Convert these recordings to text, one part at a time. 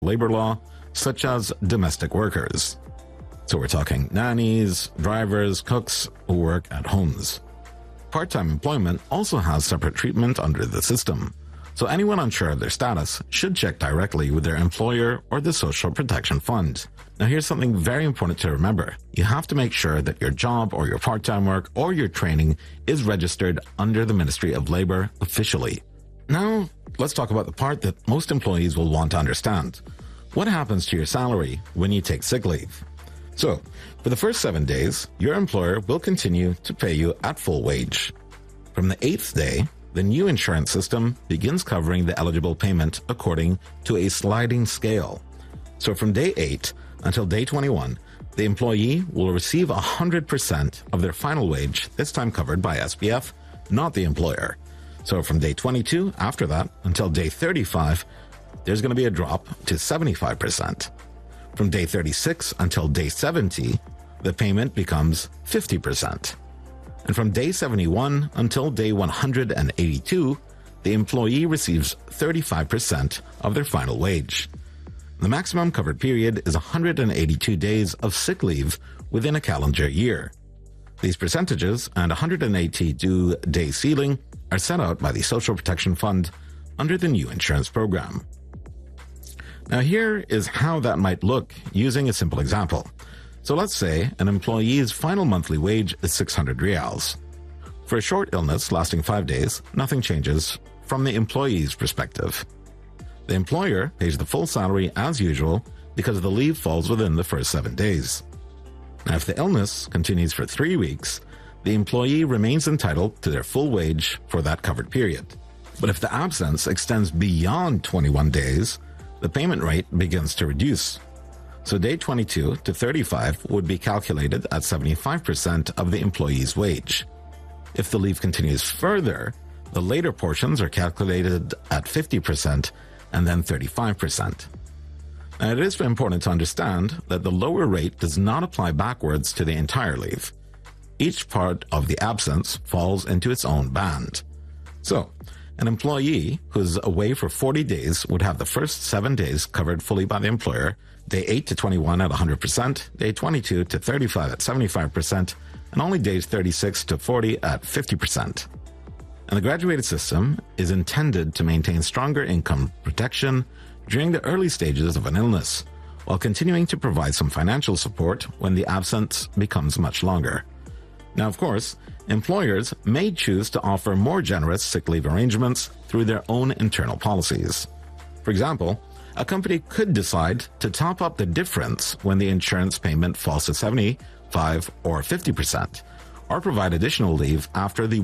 labor law, such as domestic workers. So we're talking nannies, drivers, cooks who work at homes. Part-time employment also has separate treatment under the system, so anyone unsure of their status should check directly with their employer or the Social Protection Fund. Now here's something very important to remember. You have to make sure that your job or your part-time work or your training is registered under the Ministry of Labour officially. Now, let's talk about the part that most employees will want to understand. What happens to your salary when you take sick leave? So, for the first 7 days, your employer will continue to pay you at full wage. From the 8th day, the new insurance system begins covering the eligible payment according to a sliding scale. So from day 8 until day 21, the employee will receive 100% of their final wage, this time covered by SPF, not the employer. So from day 22, after that, until day 35, there's going to be a drop to 75%. From day 36 until day 70, the payment becomes 50%. And from day 71 until day 182, the employee receives 35% of their final wage. The maximum covered period is 182 days of sick leave within a calendar year. These percentages and 182-day ceiling are set out by the Social Protection Fund under the new insurance program. Now here is how that might look using a simple example. So let's say an employee's final monthly wage is 600 reals. For a short illness lasting 5 days, nothing changes from the employee's perspective. The employer pays the full salary as usual because the leave falls within the first 7 days. Now if the illness continues for 3 weeks, the employee remains entitled to their full wage for that covered period. But if the absence extends beyond 21 days, the payment rate begins to reduce. So day 22 to 35 would be calculated at 75% of the employee's wage. If the leave continues further, the later portions are calculated at 50% and then 35%. Now, it is important to understand that the lower rate does not apply backwards to the entire leave. Each part of the absence falls into its own band. So, an employee who's away for 40 days would have the first 7 days covered fully by the employer, day 8 to 21 at 100%, day 22 to 35 at 75%, and only days 36 to 40 at 50%. And the graduated system is intended to maintain stronger income protection during the early stages of an illness, while continuing to provide some financial support when the absence becomes much longer. Now, of course, employers may choose to offer more generous sick leave arrangements through their own internal policies. For example, a company could decide to top up the difference when the insurance payment falls to 75 or 50%, or provide additional leave after the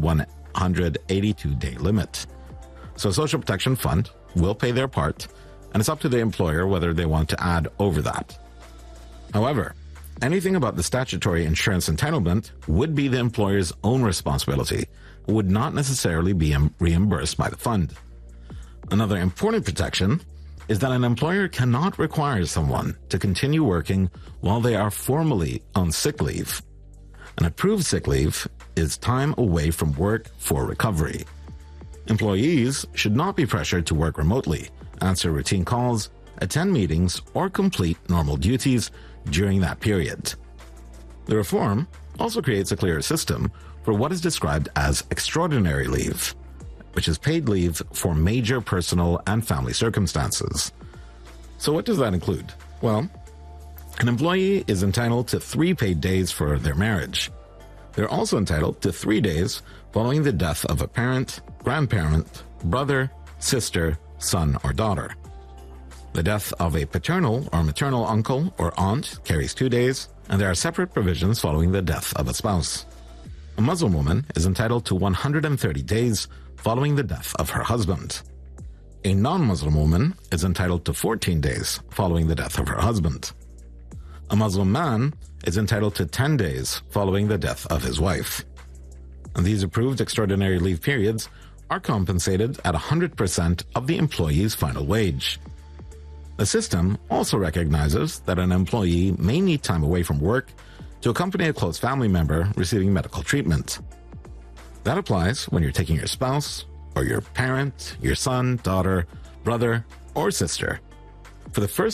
182-day limit. So Social Protection Fund will pay their part, and it's up to the employer whether they want to add over that. However, anything about the statutory insurance entitlement would be the employer's own responsibility, would not necessarily be reimbursed by the fund. Another important protection is that an employer cannot require someone to continue working while they are formally on sick leave. An approved sick leave is time away from work for recovery. Employees should not be pressured to work remotely, answer routine calls, attend meetings, or complete normal duties during that period. The reform also creates a clearer system for what is described as extraordinary leave, which is paid leave for major personal and family circumstances. So what does that include? Well, an employee is entitled to 3 paid days for their marriage. They're also entitled to 3 days following the death of a parent, grandparent, brother, sister, son, or daughter. The death of a paternal or maternal uncle or aunt carries 2 days, and there are separate provisions following the death of a spouse. A Muslim woman is entitled to 130 days following the death of her husband. A non-Muslim woman is entitled to 14 days following the death of her husband. A Muslim man is entitled to 10 days following the death of his wife. And these approved extraordinary leave periods are compensated at 100% of the employee's final wage. The system also recognizes that an employee may need time away from work to accompany a close family member receiving medical treatment. That applies when you're taking your spouse or your parent, your son, daughter, brother, or sister. For the first